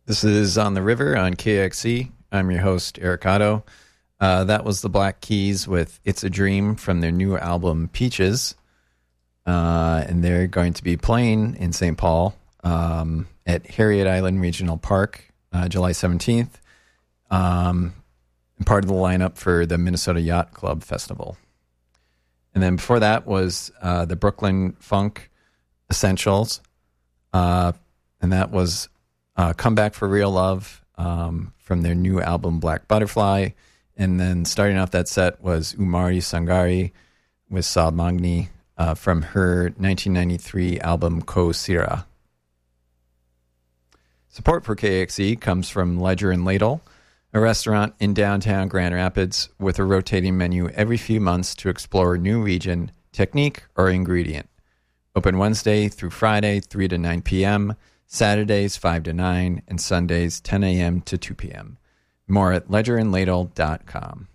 This is On the River on KXC. I'm your host, Eric Otto. That was the Black Keys with It's a Dream from their new album, Peaches. And they're going to be playing in St. Paul at Harriet Island Regional Park, July 17th. And part of the lineup for the Minnesota Yacht Club Festival. And then before that was the Brooklyn Funk Essentials. And that was Come Back for Real Love from their new album, Black Butterfly. And then starting off that set was Umari Sangari with Sal Magni from her 1993 album, Ko Sira. Support for KXE comes from Ledger and Ladle, a restaurant in downtown Grand Rapids with a rotating menu every few months to explore new region, technique, or ingredient. Open Wednesday through Friday, 3 to 9 p.m., Saturdays 5 to 9, and Sundays 10 a.m. to 2 p.m. More at ledgerandladle.com.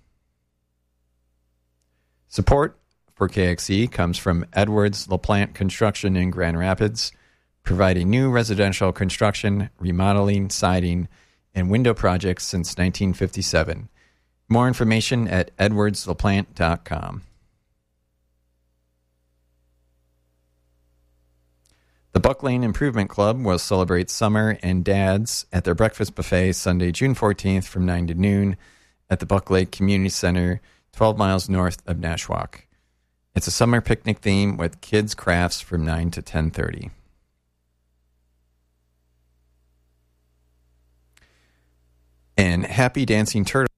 Support for KXE comes from Edwards LaPlante Construction in Grand Rapids, providing new residential construction, remodeling, siding, and window projects since 1957. More information at edwardslaplante.com. The Buck Lane Improvement Club will celebrate summer and dads at their breakfast buffet Sunday, June 14th from 9 to noon at the Buck Lake Community Center, 12 miles north of Nashwauk. It's a summer picnic theme with kids' crafts from 9 to 10:30. And Happy Dancing Turtle